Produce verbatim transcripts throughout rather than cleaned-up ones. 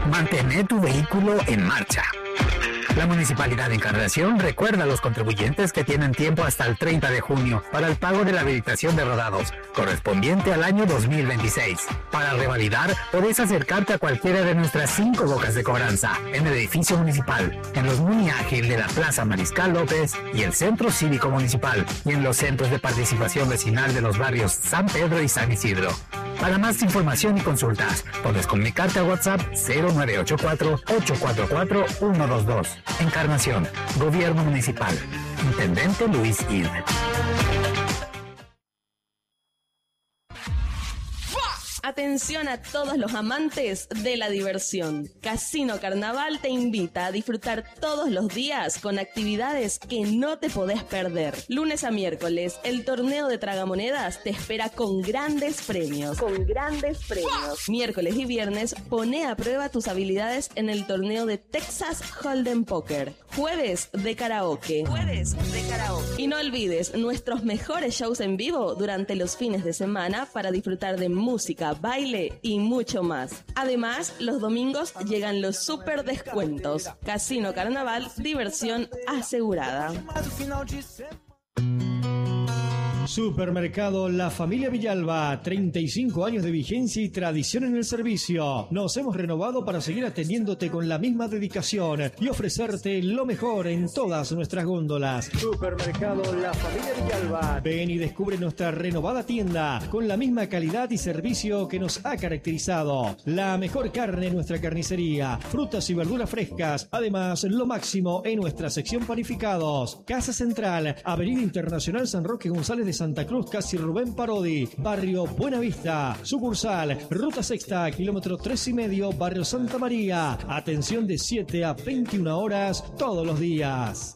Mantén tu vehículo en marcha. La Municipalidad de Encarnación recuerda a los contribuyentes que tienen tiempo hasta el treinta de junio para el pago de la habilitación de rodados, correspondiente al año dos mil veintiséis. Para revalidar, podés acercarte a cualquiera de nuestras cinco bocas de cobranza, en el edificio municipal, en los Muni Ágil de la Plaza Mariscal López y el Centro Cívico Municipal, y en los centros de participación vecinal de los barrios San Pedro y San Isidro. Para más información y consultas, puedes comunicarte a WhatsApp cero nueve ocho cuatro, ocho cuatro cuatro, uno dos dos. Encarnación, Gobierno Municipal. Intendente Luis Id. Atención a todos los amantes de la diversión. Casino Carnaval te invita a disfrutar todos los días con actividades que no te podés perder. Lunes a miércoles, el torneo de tragamonedas te espera con grandes premios. Con grandes premios. Miércoles y viernes, pone a prueba tus habilidades en el torneo de Texas Hold'em Poker. Jueves de karaoke. Jueves de karaoke. Y no olvides nuestros mejores shows en vivo durante los fines de semana para disfrutar de música, baile y mucho más. Además, los domingos llegan los super descuentos. Casino Carnaval, diversión asegurada. Supermercado La Familia Villalba, treinta y cinco años de vigencia y tradición en el servicio. Nos hemos renovado para seguir atendiéndote con la misma dedicación y ofrecerte lo mejor en todas nuestras góndolas. Supermercado La Familia Villalba. Ven y descubre nuestra renovada tienda con la misma calidad y servicio que nos ha caracterizado. La mejor carne en nuestra carnicería, frutas y verduras frescas. Además, lo máximo en nuestra sección panificados. Casa Central, Avenida Internacional San Roque González de Santa Cruz, casi Rubén Parodi, Barrio Buenavista. Sucursal, Ruta Sexta, kilómetro tres y medio, Barrio Santa María. Atención de siete a veintiuna horas todos los días.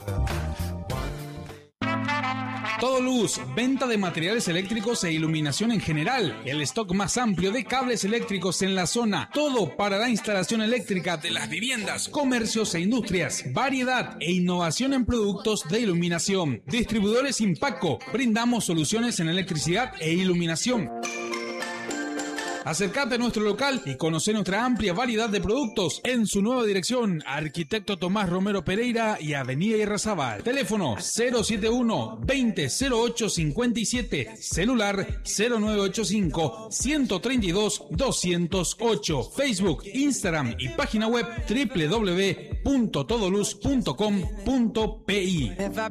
Todo Luz, venta de materiales eléctricos e iluminación en general. El stock más amplio de cables eléctricos en la zona. Todo para la instalación eléctrica de las viviendas, comercios e industrias. Variedad e innovación en productos de iluminación. Distribuidores Impaco. Brindamos soluciones en electricidad e iluminación. Acércate a nuestro local y conoce nuestra amplia variedad de productos en su nueva dirección, Arquitecto Tomás Romero Pereira y Avenida Irrazábal. Teléfono cero siete uno, veinte, cero ocho cincuenta y siete, celular cero nueve ocho cinco, ciento treinta y dos, doscientos ocho, Facebook, Instagram y página web doble u doble u doble u punto todoluz punto com punto pi.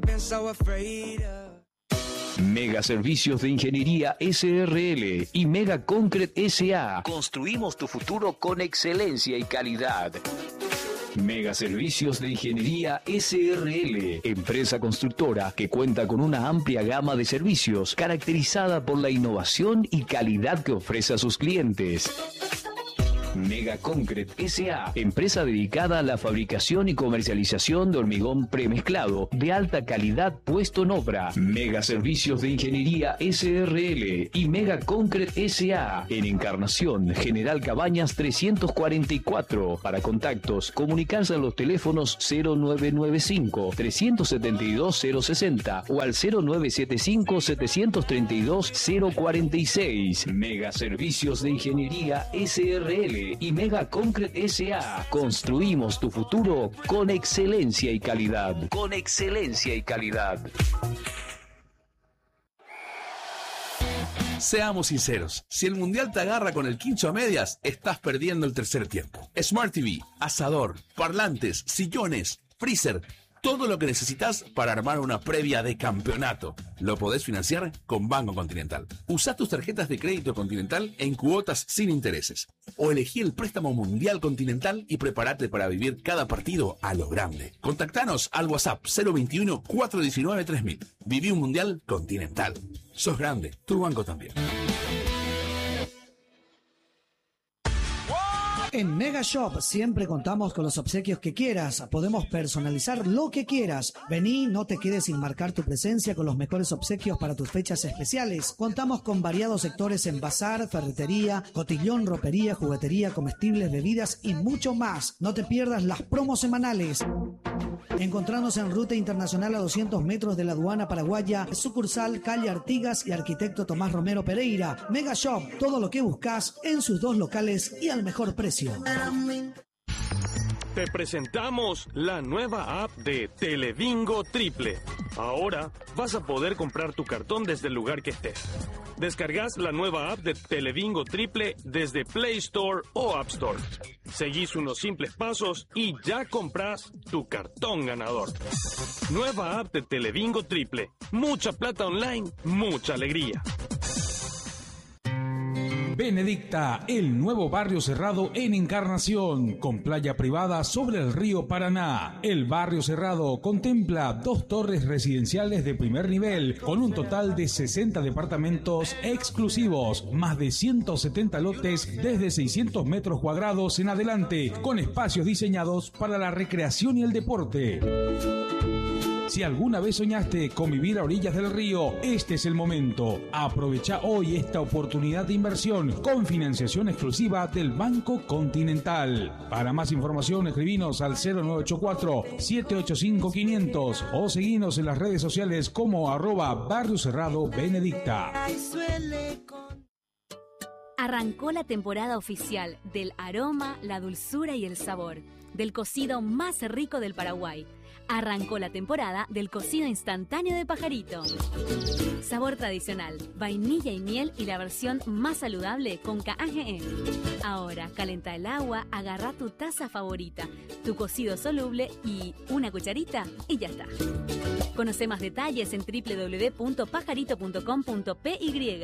Mega Servicios de Ingeniería S R L y Mega Concrete S A. Construimos tu futuro con excelencia y calidad. Mega Servicios de Ingeniería S R L, empresa constructora que cuenta con una amplia gama de servicios caracterizada por la innovación y calidad que ofrece a sus clientes. Mega Concrete S A, empresa dedicada a la fabricación y comercialización de hormigón premezclado de alta calidad puesto en obra. Mega Servicios de Ingeniería S R L y Mega Concrete S A en Encarnación, General Cabañas trescientos cuarenta y cuatro. Para contactos, comunicarse a los teléfonos cero nueve nueve cinco, tres siete dos, cero sesenta o al cero nueve siete cinco, siete tres dos, cero cuarenta y seis. Mega Servicios de Ingeniería S R L y Mega Concrete S A. Construimos tu futuro con excelencia y calidad. Con excelencia y calidad. Seamos sinceros, si el mundial te agarra con el quincho a medias, estás perdiendo el tercer tiempo. Smart T V, asador, parlantes, sillones, freezer, todo lo que necesitas para armar una previa de campeonato. Lo podés financiar con Banco Continental. Usá tus tarjetas de crédito Continental en cuotas sin intereses. O elegí el préstamo mundial Continental y prepárate para vivir cada partido a lo grande. Contactanos al WhatsApp cero veintiuno, cuatrocientos diecinueve, tres mil. Viví un mundial Continental. Sos grande, tu banco también. En Mega Shop siempre contamos con los obsequios que quieras. Podemos personalizar lo que quieras. Vení, no te quedes sin marcar tu presencia con los mejores obsequios para tus fechas especiales. Contamos con variados sectores en bazar, ferretería, cotillón, ropería, juguetería, comestibles, bebidas y mucho más. No te pierdas las promos semanales. Encontrarnos en Ruta Internacional a doscientos metros de la aduana paraguaya, sucursal calle Artigas y Arquitecto Tomás Romero Pereira. Mega Shop, todo lo que buscas en sus dos locales y al mejor precio. Te presentamos la nueva app de Telebingo Triple. Ahora vas a poder comprar tu cartón desde el lugar que estés. Descargas la nueva app de Telebingo Triple desde Play Store o App Store. Seguís unos simples pasos y ya compras tu cartón ganador. Nueva app de Telebingo Triple. Mucha plata online, mucha alegría. Benedicta, el nuevo barrio cerrado en Encarnación, con playa privada sobre el río Paraná. El barrio cerrado contempla dos torres residenciales de primer nivel, con un total de sesenta departamentos exclusivos, más de ciento setenta lotes desde seiscientos metros cuadrados en adelante, con espacios diseñados para la recreación y el deporte. Si alguna vez soñaste con vivir a orillas del río, este es el momento. Aprovecha hoy esta oportunidad de inversión con financiación exclusiva del Banco Continental. Para más información, escribinos al cero nueve ocho cuatro, siete ocho cinco, quinientos o seguinos en las redes sociales como arroba Barrio Cerrado Benedicta. Arrancó la temporada oficial del aroma, la dulzura y el sabor del cocido más rico del Paraguay. Arrancó la temporada del cocido instantáneo de Pajarito. Sabor tradicional, vainilla y miel y la versión más saludable con K G M. Ahora, calenta el agua, agarra tu taza favorita, tu cocido soluble y una cucharita y ya está. Conoce más detalles en doble u doble u doble u punto pajarito punto com punto p y.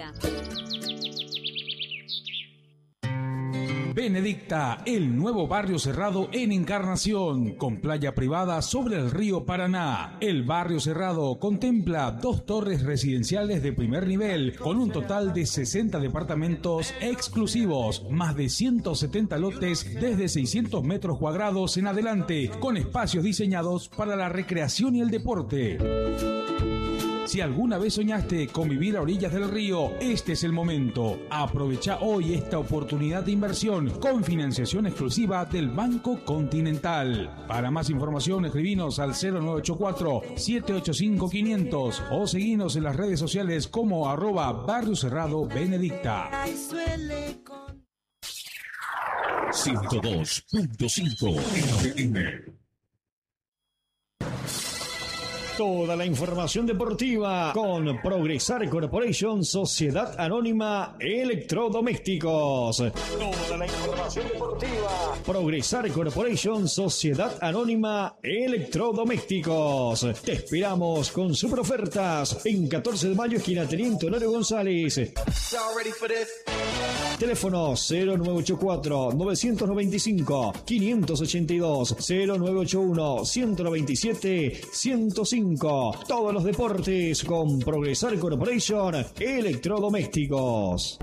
Benedicta, el nuevo barrio cerrado en Encarnación, con playa privada sobre el río Paraná. El barrio cerrado contempla dos torres residenciales de primer nivel, con un total de sesenta departamentos exclusivos, más de ciento setenta lotes desde seiscientos metros cuadrados en adelante, con espacios diseñados para la recreación y el deporte. Si alguna vez soñaste con vivir a orillas del río, este es el momento. Aprovecha hoy esta oportunidad de inversión con financiación exclusiva del Banco Continental. Para más información, escribinos al cero nueve ocho cuatro, siete ocho cinco, quinientos o seguinos en las redes sociales como arroba Barrio Cerrado Benedicta. ciento dos punto cinco F M. Toda la información deportiva con Progresar Corporation, Sociedad Anónima Electrodomésticos. Toda la información deportiva. Progresar Corporation, Sociedad Anónima Electrodomésticos. Te esperamos con super ofertas en catorce de mayo, esquina Teniente Honorio González. Teléfono cero nueve ocho cuatro, nueve nueve cinco, cinco ocho dos, cero nueve ocho uno, uno dos siete, ciento cinco. Todos los deportes con Progresar Corporation Electrodomésticos.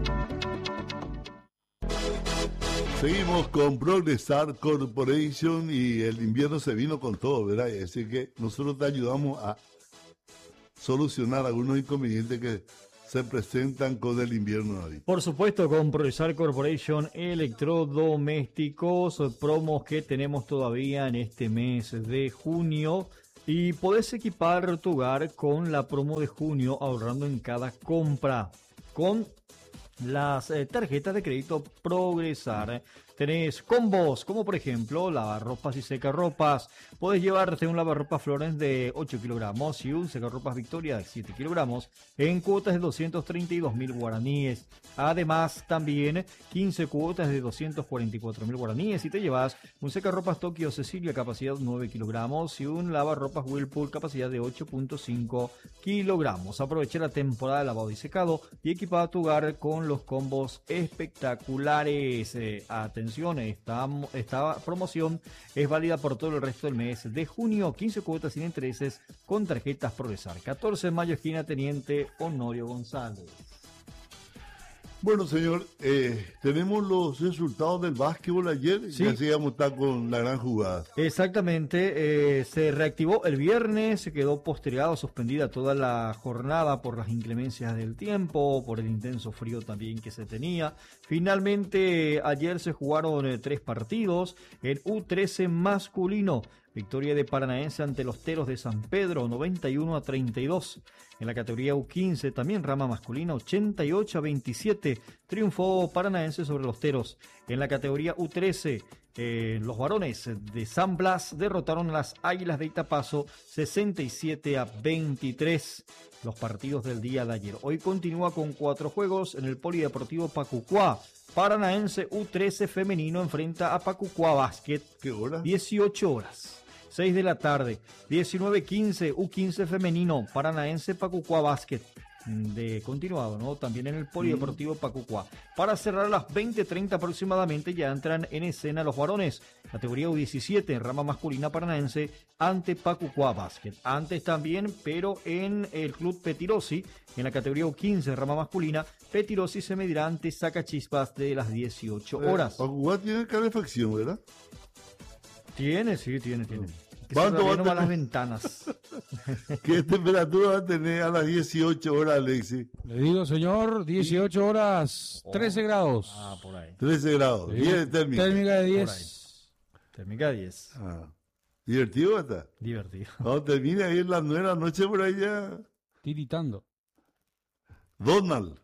Seguimos con Progresar Corporation y el invierno se vino con todo, ¿verdad? Así que nosotros te ayudamos a solucionar algunos inconvenientes que se presentan con el invierno. Por supuesto, con Progresar Corporation Electrodomésticos, promos que tenemos todavía en este mes de junio. Y podés equipar tu hogar con la promo de junio ahorrando en cada compra con las eh, tarjetas de crédito Progresar. Tenés combos como por ejemplo lavarropas y secarropas. Podés llevarte un lavarropas Florence de ocho kilogramos y un secarropas Victoria de siete kilogramos en cuotas de doscientos treinta y dos mil guaraníes. Además también quince cuotas de doscientos cuarenta y cuatro mil guaraníes y te llevas un secarropas Tokio Cecilia capacidad nueve kilogramos y un lavarropas Whirlpool capacidad de ocho punto cinco kilogramos. Aprovecha la temporada de lavado y secado y equipa tu hogar con los combos espectaculares. Eh, atención. Esta, esta promoción es válida por todo el resto del mes de junio, quince cuotas sin intereses con tarjetas Progresar. catorce de mayo, esquina Teniente Honorio González. Bueno, señor, eh, tenemos los resultados del básquetbol ayer, sí. Y así vamos a estar con la gran jugada. Exactamente, eh, se reactivó el viernes, se quedó postergado, suspendida toda la jornada por las inclemencias del tiempo, por el intenso frío también que se tenía. Finalmente, ayer se jugaron eh, tres partidos, el U trece masculino victoria de Paranaense ante los Teros de San Pedro, noventa y uno a treinta y dos. En la categoría U quince, también rama masculina, ochenta y ocho a veintisiete, triunfó Paranaense sobre los Teros. En la categoría U trece, eh, los varones de San Blas derrotaron a las Águilas de Itapazo, sesenta y siete a veintitrés. Los partidos del día de ayer. Hoy continúa con cuatro juegos en el Polideportivo Pacucuá. Paranaense U trece femenino enfrenta a Pacucuá Básquet. ¿Qué hora? dieciocho horas. seis de la tarde. diecinueve quince U quince femenino. Paranaense Pacucuá Básquet. De continuado, ¿no? También en el Polideportivo mm. Pacucuá. Para cerrar a las veinte treinta aproximadamente ya entran en escena los varones. Categoría U diecisiete, rama masculina Paranaense ante Pacucuá Básquet. Antes también, pero en el Club Petirosi, en la categoría U quince, rama masculina, Petirosi se medirá ante Sacachispas de las dieciocho horas. Eh, Pacucuá tiene calefacción, ¿verdad? Tiene, sí, tiene, tiene. ¿Cuánto va a tener? Las ventanas. ¿Qué temperatura va a tener a las dieciocho horas, Alexis? Le digo, señor, dieciocho horas, trece grados. Ah, por ahí. trece grados, Sí. diez térmica. Térmica de diez. Térmica de diez. Ah. ¿Divertido va a estar? Divertido. Cuando termine ahí en las nueve de la noche por ahí ya... Tiritando. Donald.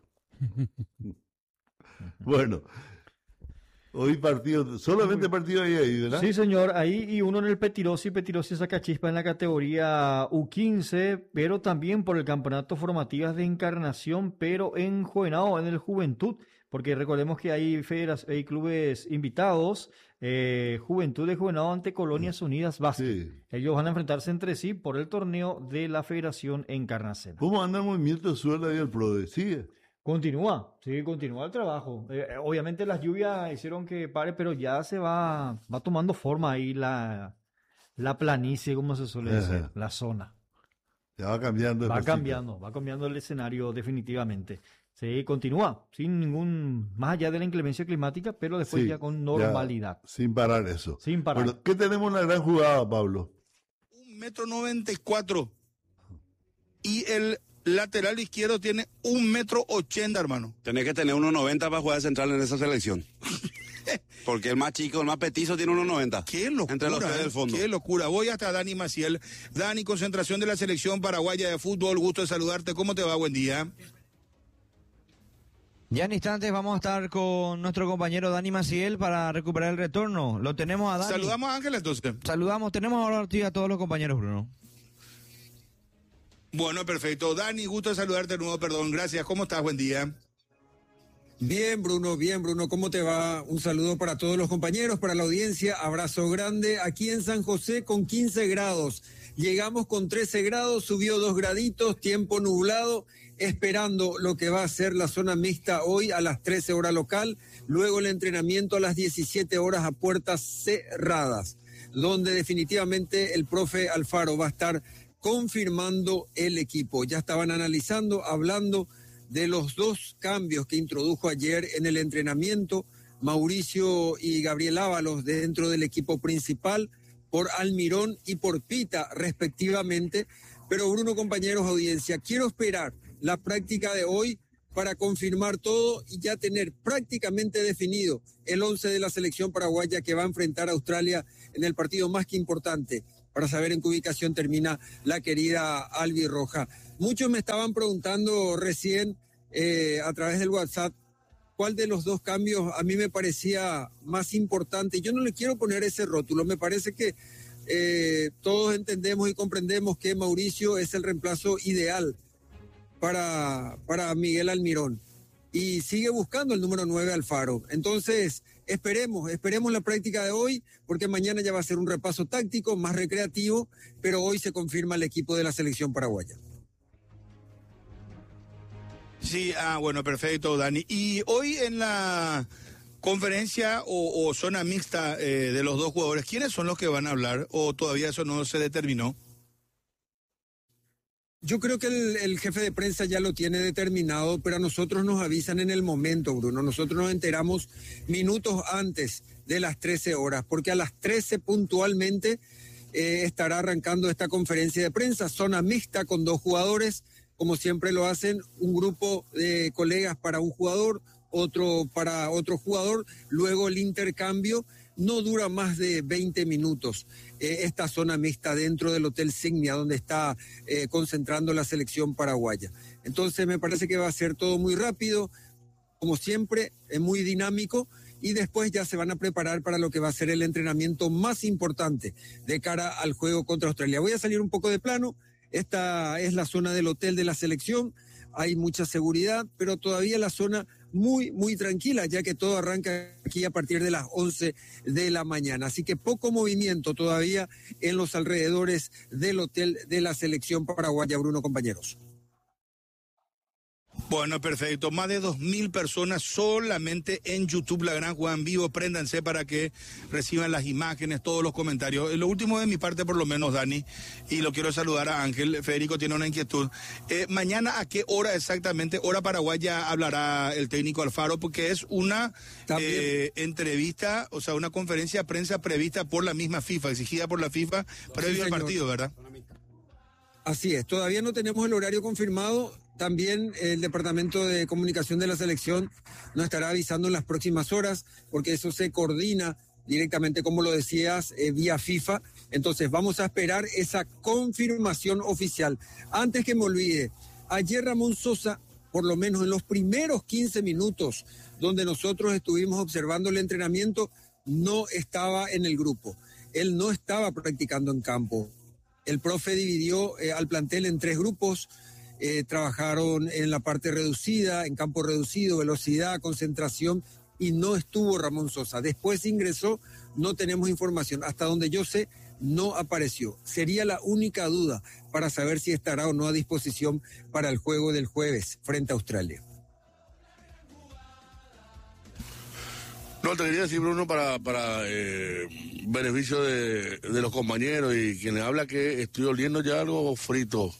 Bueno... Hoy partido, solamente partido ahí, ahí, ¿verdad? Sí, señor, ahí y uno en el Petirosi, Petirosi Sacachispa en la categoría U quince, pero también por el campeonato formativas de Encarnación, pero en Juvenado, en el Juventud, porque recordemos que hay, federas, hay clubes invitados, eh, Juventud de Juvenado ante Colonias Unidas Básquet. Sí. Ellos van a enfrentarse entre sí por el torneo de la Federación Encarnación. ¿Cómo anda el movimiento de suelo ahí el PRODE? ¿Sigue? Continúa, sí, continúa el trabajo. Eh, obviamente las lluvias hicieron que pare, pero ya se va, va tomando forma ahí la, la planicie, como se suele decir, Ajá. la zona. Ya va cambiando. Va cambiando, va cambiando el escenario definitivamente. Sí, continúa, sin ningún, más allá de la inclemencia climática, pero después sí, ya con normalidad. Ya, sin parar eso. Sin parar. Bueno, ¿qué tenemos en la gran jugada, Pablo? Un metro noventa y cuatro. Y el lateral izquierdo tiene un metro ochenta, hermano. Tenés que tener uno noventa para jugar central en esa selección. Porque el más chico, el más petizo tiene uno noventa. Qué locura. Entre los tres del fondo. Qué locura. Voy hasta Dani Maciel. Dani, concentración de la selección paraguaya de fútbol. Gusto de saludarte. ¿Cómo te va? Buen día. Ya en instantes vamos a estar con nuestro compañero Dani Maciel para recuperar el retorno. Lo tenemos a Dani. Saludamos a Ángel entonces. Saludamos. Tenemos ahora a todos los compañeros, Bruno. Bueno, perfecto. Dani, gusto de saludarte de nuevo, perdón. Gracias. ¿Cómo estás? Buen día. Bien, Bruno, bien, Bruno. ¿Cómo te va? Un saludo para todos los compañeros, para la audiencia. Abrazo grande. Aquí en San José con quince grados. Llegamos con trece grados, subió dos graditos, tiempo nublado, esperando lo que va a ser la zona mixta hoy a las trece horas local. Luego el entrenamiento a las diecisiete horas a puertas cerradas, donde definitivamente el profe Alfaro va a estar confirmando el equipo. Ya estaban analizando, hablando de los dos cambios que introdujo ayer en el entrenamiento Mauricio y Gabriel Ábalos dentro del equipo principal, por Almirón y por Pita respectivamente. Pero Bruno, compañeros, audiencia, quiero esperar la práctica de hoy para confirmar todo y ya tener prácticamente definido el once de la selección paraguaya que va a enfrentar a Australia en el partido más que importante, para saber en qué ubicación termina la querida albirroja. Muchos me estaban preguntando recién eh, a través del WhatsApp cuál de los dos cambios a mí me parecía más importante. Yo no le quiero poner ese rótulo, me parece que eh, todos entendemos y comprendemos que Mauricio es el reemplazo ideal para, para Miguel Almirón. Y sigue buscando el número nueve Alfaro. Entonces, esperemos, esperemos la práctica de hoy, porque mañana ya va a ser un repaso táctico, más recreativo, pero hoy se confirma el equipo de la selección paraguaya. Sí, ah, bueno, perfecto, Dani. Y hoy en la conferencia o, o zona mixta eh, de los dos jugadores, ¿quiénes son los que van a hablar? ¿O todavía eso no se determinó? Yo creo que el, el jefe de prensa ya lo tiene determinado, pero a nosotros nos avisan en el momento, Bruno. Nosotros nos enteramos minutos antes de las trece horas, porque a las trece puntualmente eh, estará arrancando esta conferencia de prensa, zona mixta con dos jugadores, como siempre lo hacen, un grupo de colegas para un jugador, otro para otro jugador, luego el intercambio no dura más de veinte minutos eh, esta zona mixta dentro del Hotel Signia, donde está eh, concentrando la selección paraguaya. Entonces me parece que va a ser todo muy rápido, como siempre, es muy dinámico, y después ya se van a preparar para lo que va a ser el entrenamiento más importante de cara al juego contra Australia. Voy a salir un poco de plano. Esta es la zona del hotel de la selección, hay mucha seguridad, pero todavía la zona muy, muy tranquila, ya que todo arranca aquí a partir de las once de la mañana. Así que poco movimiento todavía en los alrededores del hotel de la selección paraguaya, Bruno, compañeros. Bueno, perfecto. Más de dos mil personas solamente en YouTube, La Gran Jugada en vivo. Préndanse para que reciban las imágenes, todos los comentarios. Lo último de mi parte, por lo menos, Dani, y lo quiero saludar a Ángel. Federico tiene una inquietud. Eh, mañana, ¿a qué hora exactamente, hora paraguaya, hablará el técnico Alfaro? Porque es una eh, entrevista, o sea, una conferencia de prensa prevista por la misma FIFA, exigida por la FIFA previo sí, al partido, ¿verdad? Así es. Todavía no tenemos el horario confirmado. También el Departamento de Comunicación de la Selección nos estará avisando en las próximas horas, porque eso se coordina directamente, como lo decías, eh, vía FIFA. Entonces vamos a esperar esa confirmación oficial. Antes que me olvide, ayer Ramón Sosa, por lo menos en los primeros quince minutos donde nosotros estuvimos observando el entrenamiento, no estaba en el grupo. Él no estaba practicando en campo. El profe dividió eh, al plantel en tres grupos. Eh, trabajaron en la parte reducida, en campo reducido, velocidad, concentración, y no estuvo Ramón Sosa. Después ingresó, no tenemos información. Hasta donde yo sé, no apareció. Sería la única duda para saber si estará o no a disposición para el juego del jueves frente a Australia. No, te quería decir, Bruno, para, para eh, beneficio de, de los compañeros y quien habla, que estoy oliendo ya algo frito.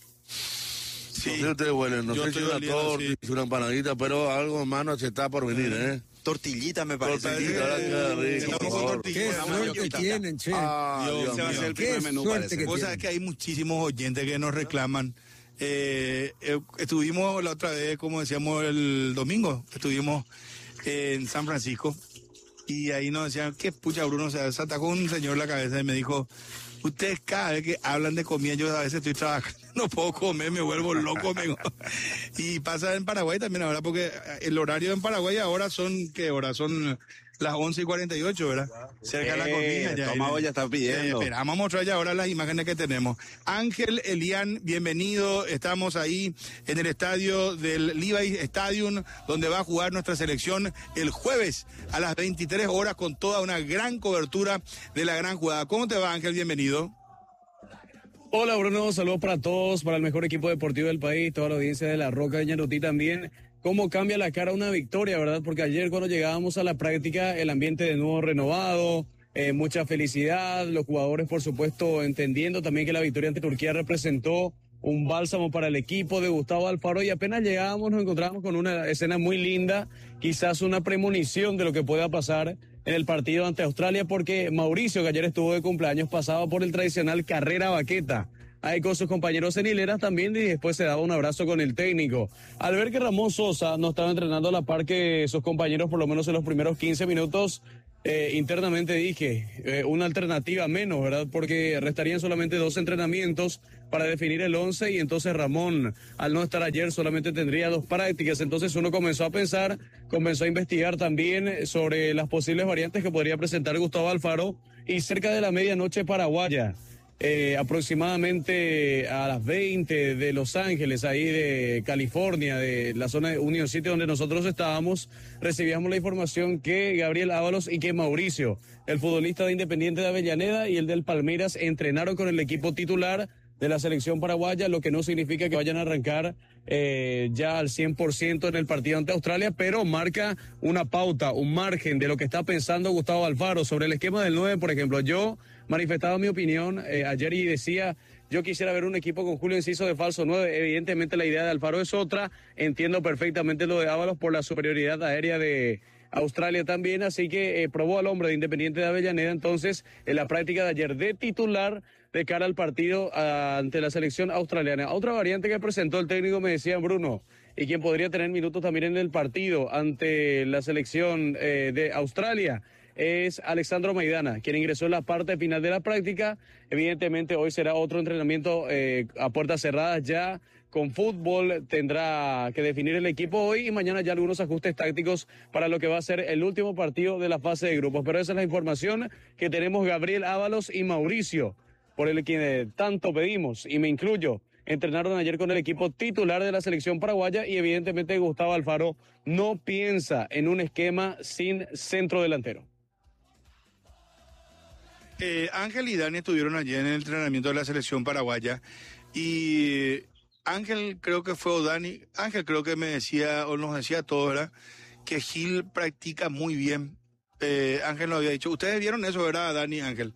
Sí, no sé si ustedes huelen, no sé si una torta, sí. si una empanadita, pero algo, hermano, se está por venir, ¿eh? Tortillita, me parece. Tortillita, ahora queda rico, por favor. Qué suerte tienen, che. Ah, Dios, ese va a ser el primer menú, parece. Vos sabés que hay muchísimos oyentes que nos reclaman. Eh, eh, estuvimos la otra vez, como decíamos el domingo, estuvimos en San Francisco, y ahí nos decían, qué pucha, Bruno, o sea, se atacó un señor la cabeza y me dijo, ustedes cada vez que hablan de comida, yo a veces estoy trabajando, no puedo comer, me vuelvo loco. me... Y pasa en Paraguay también ahora, porque el horario en Paraguay ahora son, ¿qué hora? Son las once y cuarenta y ocho, ¿verdad? Cerca de la comida. Ya, Tomás ya está pidiendo. Eh, esperamos mostrar ya ahora las imágenes que tenemos. Ángel Elián, bienvenido. Estamos ahí en el estadio del Levi's Stadium, donde va a jugar nuestra selección el jueves a las veintitrés horas con toda una gran cobertura de La Gran Jugada. ¿Cómo te va, Ángel? Bienvenido. Hola, Bruno. Saludos para todos, para el mejor equipo deportivo del país, toda la audiencia de La Roca de Ñarutí también. Cómo cambia la cara una victoria, ¿verdad? Porque ayer cuando llegábamos a la práctica, el ambiente de nuevo renovado, eh, mucha felicidad, los jugadores por supuesto entendiendo también que la victoria ante Turquía representó un bálsamo para el equipo de Gustavo Alfaro, y apenas llegábamos nos encontramos con una escena muy linda, quizás una premonición de lo que pueda pasar en el partido ante Australia, porque Mauricio, que ayer estuvo de cumpleaños, pasaba por el tradicional carrera baqueta ahí con sus compañeros en hileras también, y después se daba un abrazo con el técnico. Al ver que Ramón Sosa no estaba entrenando a la par que sus compañeros, por lo menos en los primeros quince minutos, eh, internamente dije, eh, una alternativa menos, ¿verdad? Porque restarían solamente dos entrenamientos para definir el once, y entonces Ramón, al no estar ayer, solamente tendría dos prácticas. Entonces uno comenzó a pensar, comenzó a investigar también sobre las posibles variantes que podría presentar Gustavo Alfaro, y cerca de la medianoche paraguaya, Eh, aproximadamente a las veinte de Los Ángeles, ahí de California, de la zona de Union City donde nosotros estábamos, recibíamos la información que Gabriel Ábalos y que Mauricio, el futbolista de Independiente de Avellaneda y el del Palmeiras, entrenaron con el equipo titular de la selección paraguaya, lo que no significa que vayan a arrancar eh, ya al cien por ciento en el partido ante Australia, pero marca una pauta, un margen de lo que está pensando Gustavo Alfaro sobre el esquema del nueve, por ejemplo. Yo manifestaba mi opinión eh, ayer y decía, yo quisiera ver un equipo con Julio Enciso de falso nueve. Evidentemente la idea de Alfaro es otra, entiendo perfectamente lo de Ábalos por la superioridad aérea de Australia también, así que eh, probó al hombre de Independiente de Avellaneda entonces en la práctica de ayer de titular de cara al partido uh, ante la selección australiana. Otra variante que presentó el técnico, me decía Bruno, y quien podría tener minutos también en el partido ante la selección eh, de Australia, es Alexandro Maidana, quien ingresó en la parte final de la práctica. Evidentemente hoy será otro entrenamiento eh, a puertas cerradas ya con fútbol. Tendrá que definir el equipo hoy y mañana ya algunos ajustes tácticos para lo que va a ser el último partido de la fase de grupos. Pero esa es la información que tenemos Gabriel Ábalos y Mauricio, por el que tanto pedimos, y me incluyo. Entrenaron ayer con el equipo titular de la selección paraguaya y evidentemente Gustavo Alfaro no piensa en un esquema sin centro delantero. Eh, Ángel y Dani estuvieron ayer en el entrenamiento de la selección paraguaya y Ángel creo que fue o Dani, Ángel creo que me decía o nos decía todo, ¿verdad? Que Gil practica muy bien. Eh, Ángel lo había dicho. Ustedes vieron eso, ¿verdad, Dani y Ángel?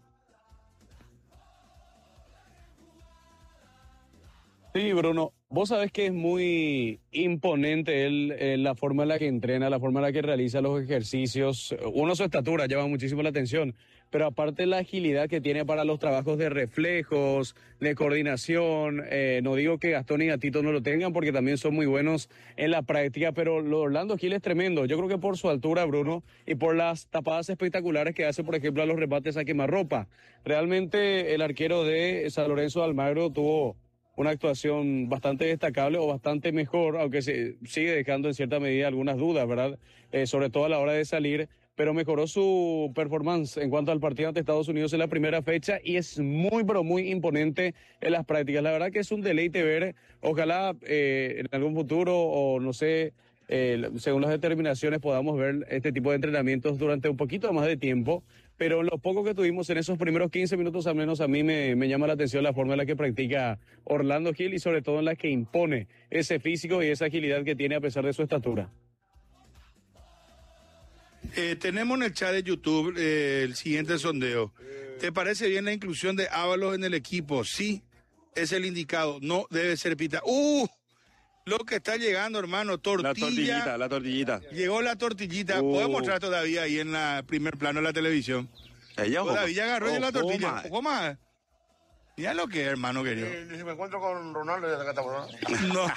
Sí, Bruno, vos sabés que es muy imponente él, eh, la forma en la que entrena, la forma en la que realiza los ejercicios. Uno, su estatura llama muchísimo la atención, pero aparte la agilidad que tiene para los trabajos de reflejos, de coordinación. Eh, no digo que Gastón y Gatito no lo tengan porque también son muy buenos en la práctica, pero lo Orlando Gil es tremendo. Yo creo que por su altura, Bruno, y por las tapadas espectaculares que hace, por ejemplo, a los remates a quemarropa. Realmente el arquero de San Lorenzo de Almagro tuvo una actuación bastante destacable o bastante mejor, aunque se sigue dejando en cierta medida algunas dudas, ¿verdad? Eh, sobre todo a la hora de salir, pero mejoró su performance en cuanto al partido ante Estados Unidos en la primera fecha y es muy, pero muy imponente en las prácticas. La verdad que es un deleite ver, ojalá eh, en algún futuro o no sé, eh, según las determinaciones podamos ver este tipo de entrenamientos durante un poquito más de tiempo. Pero en lo poco que tuvimos en esos primeros quince minutos, al menos a mí me, me llama la atención la forma en la que practica Orlando Gil y sobre todo en la que impone ese físico y esa agilidad que tiene a pesar de su estatura. Eh, tenemos en el chat de YouTube eh, el siguiente sondeo. ¿Te parece bien la inclusión de Ábalos en el equipo? Sí, es el indicado. No debe ser Pita. ¡Uh! Lo que está llegando, hermano, tortilla. La tortillita, la tortillita. Llegó la tortillita. Uh. Podemos mostrar todavía ahí en la primer plano de la televisión. Ella, todavía agarró ya la tortilla. más. Un poco más. Mira lo que es, hermano querido. Eh, si me encuentro con Ronaldo, ya acá No.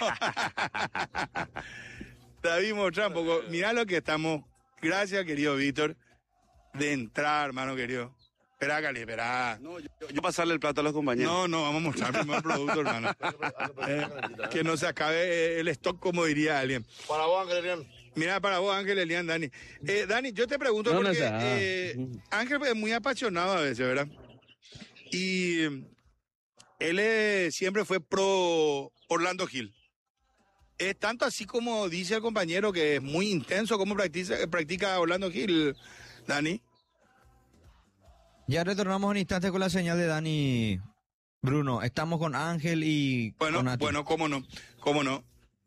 David, mostrar un poco. Mira lo que estamos. Gracias, querido Víctor, de entrar, hermano querido. Espera, Cali, espera. No, yo, yo pasarle el plato a los compañeros. No, no, vamos a mostrar primero el producto, hermano. Eh, que no se acabe el stock, como diría alguien. Para vos, Ángel Elian. Mira, para vos, Ángel Elian, Dani. Eh, Dani, yo te pregunto No, no porque sé, ah. eh, Ángel es muy apasionado a veces, ¿verdad? Y él eh, siempre fue pro Orlando Gil. Es tanto así como dice el compañero que es muy intenso como practica, practica Orlando Gil, Dani. Ya retornamos en instante con la señal de Dani. Bruno, estamos con Ángel y Bueno, con Nati. bueno, cómo no, cómo no.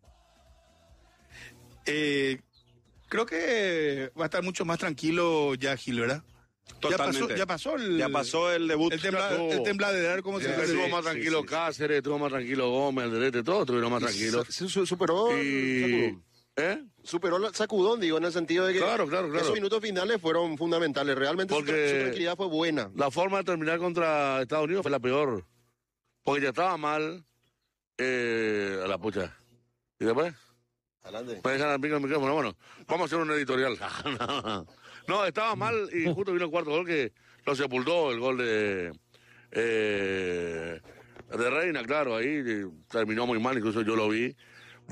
Eh, creo que va a estar mucho más tranquilo ya Gil, ¿verdad? Totalmente. Ya pasó, ya pasó el, Ya pasó el debut. el, tembla, el tembladerar, como Sí, se dice. estuvo más tranquilo sí, sí. Cáceres, estuvo más tranquilo Gómez, Alderete, todos estuvieron más tranquilos. Su- su- superó el Y... sacudón. ¿Eh? Superó el sacudón, digo, en el sentido de que Claro, claro, claro. esos minutos finales fueron fundamentales. Realmente su, Porque- su tranquilidad fue buena. La forma de terminar contra Estados Unidos fue la peor. Porque ya estaba mal eh, a la pucha. ¿Y después? Adelante. Me dejan al micro- el micrófono. Bueno, vamos a hacer un editorial. No, estaba mal y justo vino el cuarto gol que lo sepultó, el gol de eh, de Reina, claro, ahí eh, terminó muy mal, incluso yo lo vi.